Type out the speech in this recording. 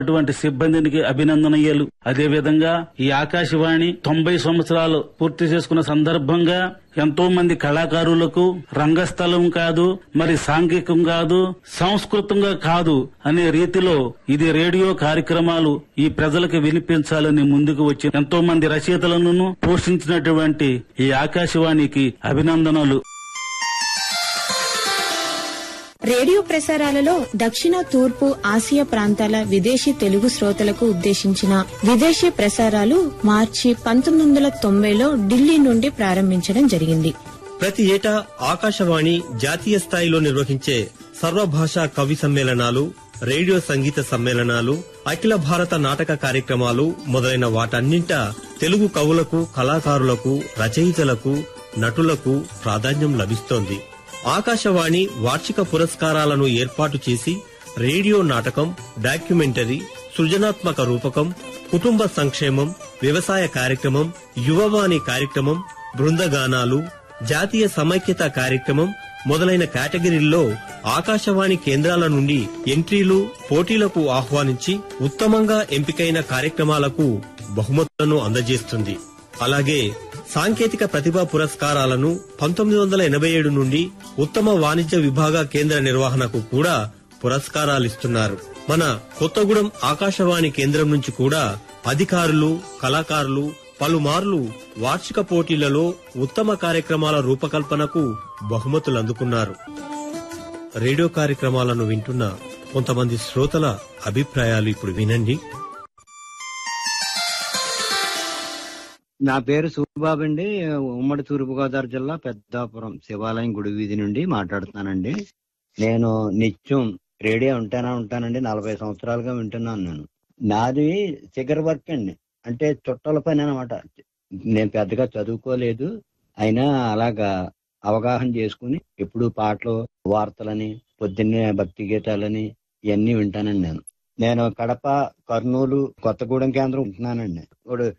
అటువంటి సిబ్బందికి అభినందనీయాలు. అదేవిధంగా ఈ ఆకాశవాణి 90 సంవత్సరాలు పూర్తి చేసుకున్న సందర్భంగా ఎంతో మంది కళాకారులకు రంగస్థలం కాదు, మరి సాంఘికం కాదు, సంస్కృతంగా కాదు అనే రీతిలో ఇది రేడియో కార్యక్రమాలు ఈ ప్రజలకు వినిపించాలని ముందుకు వచ్చి ఎంతో మంది రచయితలను పోషించినటువంటి ఈ ఆకాశవాణికి అభినందనలు. రేడియో ప్రసారాలలో దక్షిణ, తూర్పు, ఆసియా ప్రాంతాల విదేశీ తెలుగు శ్రోతలకు ఉద్దేశించిన విదేశీ ప్రసారాలు మార్చి 1990లో ఢిల్లీ నుండి ప్రారంభించడం జరిగింది. ప్రతి ఏటా ఆకాశవాణి జాతీయ స్థాయిలో నిర్వహించే సర్వభాషా కవి సమ్మేళనాలు, రేడియో సంగీత సమ్మేళనాలు, అఖిల భారత నాటక కార్యక్రమాలు మొదలైన వాటన్నింట తెలుగు కవులకు, కళాకారులకు, రచయితలకు, నటులకు ప్రాధాన్యం లభిస్తోంది. ఆకాశవాణి వార్షిక పురస్కారాలను ఏర్పాటు చేసి రేడియో నాటకం, డాక్యుమెంటరీ, సృజనాత్మక రూపకం, కుటుంబ సంక్షేమం, వ్యవసాయ కార్యక్రమం, యువవాణి కార్యక్రమం, బృందగానాలు, జాతీయ సమైక్యత కార్యక్రమం మొదలైన కేటగిరీల్లో ఆకాశవాణి కేంద్రాల నుండి ఎంట్రీలు, పోటీలకు ఆహ్వానించి ఉత్తమంగా ఎంపికైన కార్యక్రమాలకు బహుమతులను అందజేస్తుంది. అలాగే సాంకేతిక ప్రతిభా పురస్కారాలను 1987 నుండి ఉత్తమ వాణిజ్య విభాగ కేంద్ర నిర్వహణకు కూడా పురస్కారాలిస్తున్నారు. మన కొత్తగూడెం ఆకాశవాణి కేంద్రం నుంచి కూడా అధికారులు, కళాకారులు పలుమార్లు వార్షిక పోటీలలో ఉత్తమ కార్యక్రమాల రూపకల్పనకు బహుమతులు అందుకున్నారు. రేడియో కార్యక్రమాలను వింటున్న కొంతమంది శ్రోతల అభిప్రాయాలు ఇప్పుడు వినండి. నా పేరు సూరిబాబు అండి. ఉమ్మడి తూర్పుగోదావరి జిల్లా పెద్దాపురం శివాలయం గుడి వీధి నుండి మాట్లాడుతున్నానండి. నేను నిత్యం రేడియో ఉంటానండి. 40 సంవత్సరాలుగా వింటున్నాను. నాది ఫిగర్ వర్క్ అండి, అంటే చుట్టాల పని అనమాట. నేను పెద్దగా చదువుకోలేదు, అయినా అలాగా అవగాహన చేసుకుని ఎప్పుడు పాటలు, వార్తలని, పొద్దున్నే భక్తి గీతాలని ఇవన్నీ వింటానండి. నేను కడప, కర్నూలు, కొత్తగూడెం కేంద్రం ఉంటున్నానండి. ఇప్పుడు